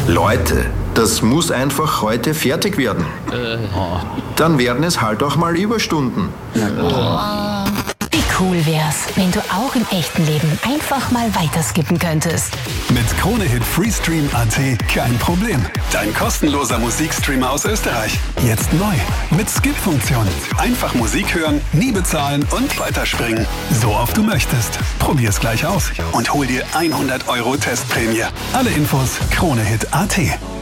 Leute, das muss einfach heute fertig werden. Dann werden es halt auch mal Überstunden. Wie cool wär's, wenn du auch im echten Leben einfach mal weiterskippen könntest. Mit Kronehit Freestream.at kein Problem. Dein kostenloser Musikstreamer aus Österreich. Jetzt neu. Mit Skip-Funktion. Einfach Musik hören, nie bezahlen und weiterspringen. So oft du möchtest. Probier's gleich aus und hol dir 100 € Testprämie. Alle Infos Kronehit.at.